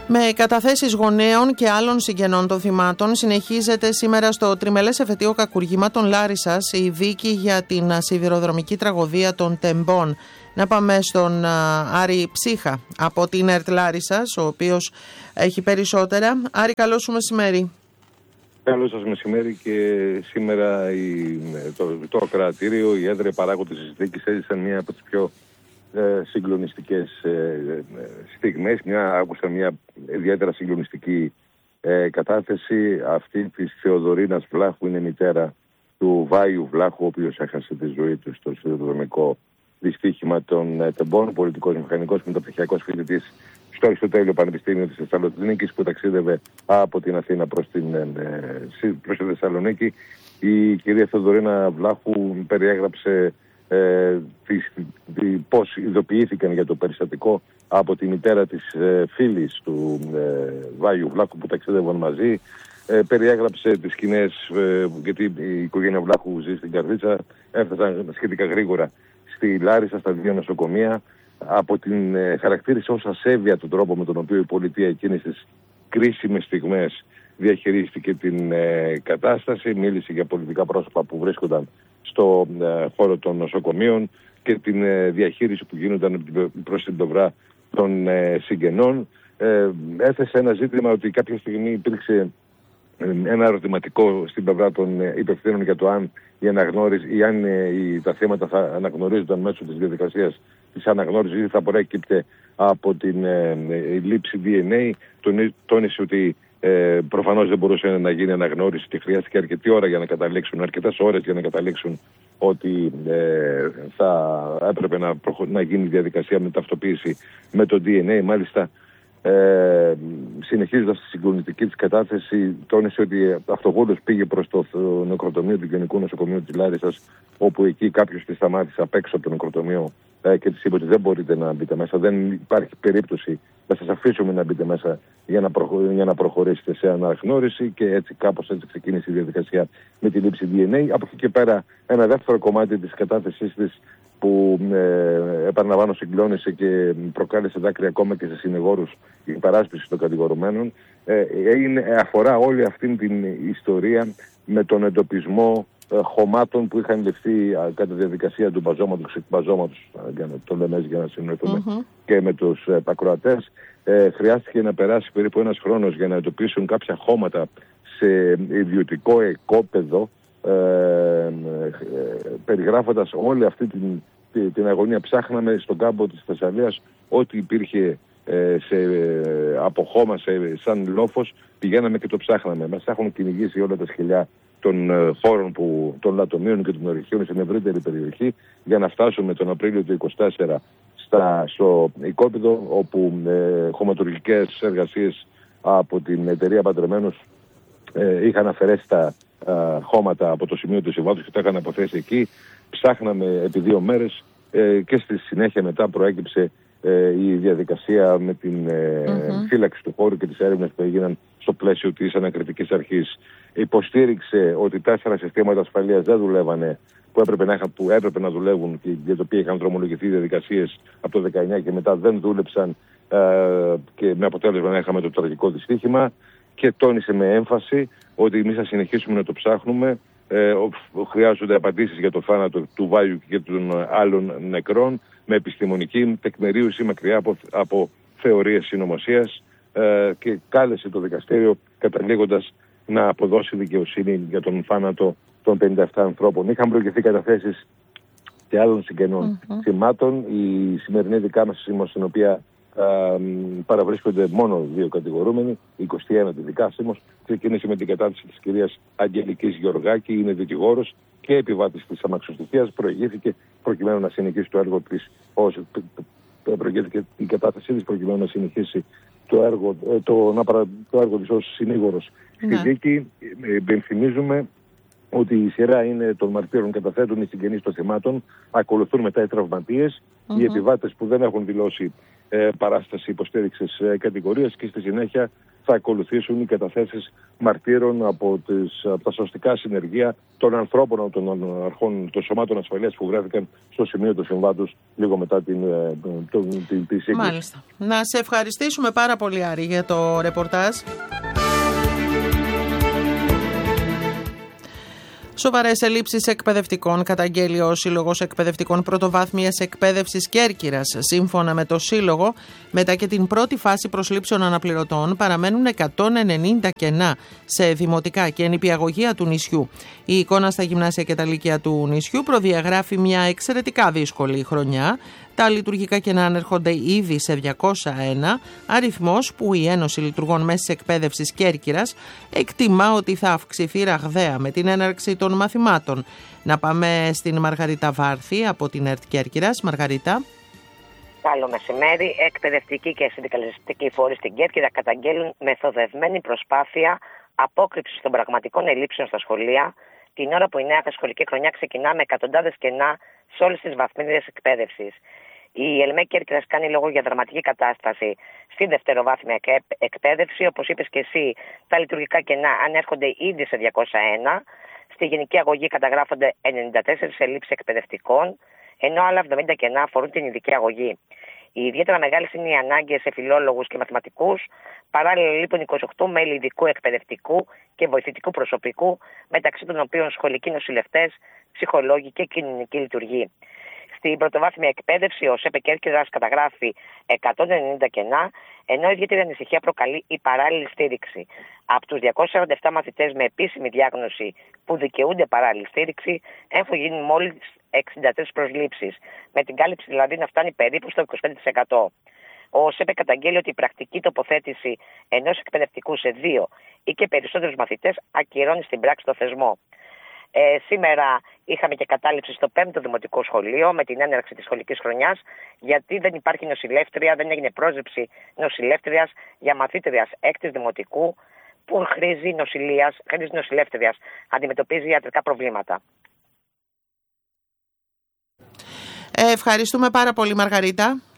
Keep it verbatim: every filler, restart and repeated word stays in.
Με καταθέσεις γονέων και άλλων συγγενών των θυμάτων συνεχίζεται σήμερα στο τριμελές εφετείο κακουργήματων Λάρισσας η δίκη για την σιδηροδρομική τραγωδία των Τεμπών. Να πάμε στον Άρη Ψύχα από την ΕΡΤ Λάρισσας, ο οποίος έχει περισσότερα. Άρη, καλό σου μεσημέρι. Καλό σας μεσημέρι. Και σήμερα η, το, το ακροατήριο, οι έδρες παράγοντες της δίκης έζησαν μία από τις πιο ε, συγκλονιστικές ε, στιγμές. Μια, άκουσα μια ιδιαίτερα συγκλονιστική ε, κατάθεση αυτή της Θεοδωρίνας Βλάχου, είναι μητέρα του Βάιου Βλάχου, ο οποίος έχασε τη ζωή του στο σιδηροδρομικό δυστύχημα των ε, Τεμπών, πολιτικός μηχανικός μεταπτυχιακός φοιτητής στο Αριστοτέλειο Πανεπιστήμιο της Θεσσαλονίκης, που ταξίδευε από την Αθήνα προς την, ε, προς τη Θεσσαλονίκη. Η κυρία Θεοδωρίνα Βλάχου περιέγραψε ε, τις, τη, πώς ειδοποιήθηκαν για το περιστατικό από τη μητέρα της ε, φίλης του ε, Βάιου Βλάχου που ταξίδευαν μαζί. Ε, περιέγραψε τις σκηνές, ε, γιατί η οικογένεια Βλάχου ζει στην Καρδίτσα, έφτασαν σχετικά γρήγορα στη Λάρισα, στα δύο νοσοκομεία. Από την ε, χαρακτήρισε ως ασέβεια τον τρόπο με τον οποίο η πολιτεία εκείνες τις κρίσιμες στιγμές διαχειρίστηκε την ε, κατάσταση. Μίλησε για πολιτικά πρόσωπα που βρίσκονταν στο ε, χώρο των νοσοκομείων και την ε, διαχείριση που γίνονταν προς την πλευρά των ε, συγγενών. Ε, έθεσε ένα ζήτημα ότι κάποια στιγμή υπήρξε ένα ερωτηματικό στην πλευρά των υπευθύνων για το αν η αναγνώριση ή αν ε, τα θέματα θα αναγνωρίζονταν μέσω της διαδικασίας της αναγνώρισης ή θα προέκυπτε από την ε, ε, λήψη ντι εν έι. Τον, τόνισε ότι ε, προφανώς δεν μπορούσε να γίνει αναγνώριση και χρειάστηκε αρκετή ώρα για να καταλήξουν, αρκετές ώρες για να καταλήξουν ότι ε, θα έπρεπε να, προχω... να γίνει διαδικασία με ταυτοποίηση με το ντι εν έι. Μάλιστα, Ε, συνεχίζοντας τη συγκλονιστική της κατάθεση, τόνισε ότι αυτοβούλος πήγε προς το νεκροτομείο του Γενικού Νοσοκομείου της Λάρισσας, όπου εκεί κάποιος τη σταμάτησε απ' έξω από το νεκροτομείο ε, και της είπε ότι δεν μπορείτε να μπείτε μέσα, δεν υπάρχει περίπτωση να σας αφήσουμε να μπείτε μέσα για να, προχω... για να προχωρήσετε σε αναγνώριση, και έτσι κάπως έτσι ξεκίνησε η διαδικασία με τη λήψη ντι εν έι. Από εκεί και πέρα ένα δεύτερο κομμάτι της κατάθεσής της που ε, επαναλαμβάνω συγκλώνησε και προκάλεσε δάκρυα ακόμα και σε συνηγόρους η παράσπιση των κατηγορουμένων, ε, είναι, αφορά όλη αυτή την ιστορία με τον εντοπισμό ε, χωμάτων που είχαν ληφθεί α, κατά τη διαδικασία του μπαζώματος, μπαζώματος για να το λέμε για να συνοηθούμε mm-hmm. και με τους ε, ακροατές. Ε, χρειάστηκε να περάσει περίπου ένας χρόνος για να εντοπίσουν κάποια χώματα σε ιδιωτικό εκόπεδο, Ε, ε, περιγράφοντας όλη αυτή την, την, την αγωνία. Ψάχναμε στον κάμπο της Θεσσαλίας ό,τι υπήρχε ε, σε, ε, από χώμα σε, σαν λόφος, πηγαίναμε και το ψάχναμε. Μας έχουν κυνηγήσει όλα τα σκυλιά των ε, χώρων που, των λατομείων και των ορυχείων στην ευρύτερη περιοχή, για να φτάσουμε τον Απρίλιο του είκοσι τέσσερα στα, στο οικόπεδο, όπου ε, χωματουργικές εργασίες από την εταιρεία Παντρεμένους ε, είχαν αφαιρέσει τα Uh, χώματα από το σημείο του συμβάτου και τα είχαν αποθέσει εκεί. Ψάχναμε επί δύο μέρες ε, και στη συνέχεια μετά προέκυψε ε, η διαδικασία με την ε, mm-hmm. φύλαξη του χώρου και τις έρευνες που έγιναν στο πλαίσιο της ανακριτικής αρχής. Υποστήριξε ότι τέσσερα συστήματα ασφαλείας δεν δουλεύανε που έπρεπε να, που έπρεπε να δουλεύουν και για το οποίο είχαν δρομολογηθεί διαδικασίες από το δεκαεννιά και μετά δεν δούλεψαν, ε, και με αποτέλεσμα να είχαμε το τραγικό δυστύχημα. Και τόνισε με έμφαση ότι εμείς θα συνεχίσουμε να το ψάχνουμε. Ε, χρειάζονται απαντήσεις για το θάνατο του Βάιου και των άλλων νεκρών με επιστημονική τεκμηρίωση, μακριά από, από θεωρίες συνωμοσίας, ε, και κάλεσε το δικαστήριο καταλήγοντας να αποδώσει δικαιοσύνη για τον θάνατο των πενήντα επτά ανθρώπων. Είχαν προηγηθεί καταθέσεις και άλλων συγγενών mm-hmm. θυμάτων. Η σημερινή δικά μας σήμωση, στην οποία Uh, παραβρίσκονται μόνο δύο κατηγορούμενοι, είκοσι ένα δικάσιμος, ξεκίνησε με την κατάθεση της κυρίας Αγγελικής Γεωργάκη, είναι δικηγόρος και επιβάτης της αμαξοστοιχείας, προηγήθηκε προκειμένου να συνεχίσει το έργο της, ως, προηγήθηκε η κατάθεσή της προκειμένου να συνεχίσει το έργο, το, το, το έργο της ως συνήγορος στη δίκη. Υπενθυμίζουμε ότι η σειρά είναι των μαρτύρων καταθέτουν οι συγγενείς των θυμάτων, ακολουθούν μετά οι τραυματίες, mm-hmm. οι επιβάτες που δεν έχουν δηλώσει ε, παράσταση υποστήριξης ε, κατηγορίας, και στη συνέχεια θα ακολουθήσουν οι καταθέσεις μαρτύρων από, τις, από τα σωστικά συνεργεία των ανθρώπων, των αρχών, των σωμάτων ασφαλείας που βρέθηκαν στο σημείο του συμβάντος λίγο μετά την, το, την, τη σύγκριση. Μάλιστα. Να σε ευχαριστήσουμε πάρα πολύ, Άρη, για το ρεπορτάζ. Σοβαρές ελλείψεις εκπαιδευτικών καταγγέλει ο Σύλλογος Εκπαιδευτικών Πρωτοβάθμιας Εκπαίδευσης Κέρκυρας. Σύμφωνα με το Σύλλογο, μετά και την πρώτη φάση προσλήψεων αναπληρωτών, παραμένουν εκατόν ενενήντα κενά σε δημοτικά και νηπιαγωγεία του νησιού. Η εικόνα στα γυμνάσια και τα λύκεια του νησιού προδιαγράφει μια εξαιρετικά δύσκολη χρονιά. Τα λειτουργικά κενά ανέρχονται ήδη σε διακόσια ένα, αριθμός που η Ένωση Λειτουργών Μέσης Εκπαίδευσης Κέρκυρας εκτιμά ότι θα αυξηθεί ραγδαία με την έναρξη των μαθημάτων. Να πάμε στην Μαργαρίτα Βάρθη από την ΕΡΤ Κέρκυρας. Μαργαρίτα. Καλό μεσημέρι. Εκπαιδευτικοί και συνδικαλιστικοί φορείς στην Κέρκυρα καταγγέλουν μεθοδευμένη προσπάθεια απόκρυψης των πραγματικών ελλείψεων στα σχολεία την ώρα που η νέα σχολική χρονιά ξεκινά με εκατοντάδες κενά σε όλες τις βαθμίδες εκπαίδευσης. Η ΕΛΜΕ Κέρκυρας κάνει λόγο για δραματική κατάσταση στη δευτεροβάθμια εκπαίδευση. Όπως είπες και εσύ, τα λειτουργικά κενά ανέρχονται ήδη σε διακόσια ένα. Στη γενική αγωγή καταγράφονται ενενήντα τέσσερις ελλείψεις εκπαιδευτικών, ενώ άλλα εβδομήντα κενά αφορούν την ειδική αγωγή. Οι ιδιαίτερα μεγάλες είναι οι ανάγκες σε φιλόλογους και μαθηματικούς. Παράλληλα, λείπουν είκοσι οκτώ μέλη ειδικού εκπαιδευτικού και βοηθητικού προσωπικού, μεταξύ των οποίων σχολικοί νοσηλευτές, ψυχολόγοι και κοινωνική λειτουργοί. Στην πρωτοβάθμια εκπαίδευση, ο ΣΕΠΕ Κέρκυρας καταγράφει εκατόν ενενήντα κενά, ενώ ιδιαίτερη ανησυχία προκαλεί η παράλληλη στήριξη. Από τους διακόσιους σαράντα επτά μαθητές με επίσημη διάγνωση που δικαιούνται παράλληλη στήριξη, έχουν γίνει μόλις εξήντα τρεις προσλήψεις, με την κάλυψη δηλαδή να φτάνει περίπου στο είκοσι πέντε τοις εκατό. Ο ΣΕΠΕ καταγγέλει ότι η πρακτική τοποθέτηση ενός εκπαιδευτικού σε δύο ή και περισσότερους μαθητές ακυρώνει στην πράξη το θεσμό. Ε, σήμερα είχαμε και κατάληψη στο πέμπτο δημοτικό σχολείο με την έναρξη της σχολικής χρονιάς, γιατί δεν υπάρχει νοσηλεύτρια, δεν έγινε πρόσληψη νοσηλεύτριας για μαθήτριας έκτης δημοτικού που χρήζει νοσηλείας, χρήζει νοσηλεύτριας, αντιμετωπίζει ιατρικά προβλήματα. Ε, ευχαριστούμε πάρα πολύ, Μαργαρίτα.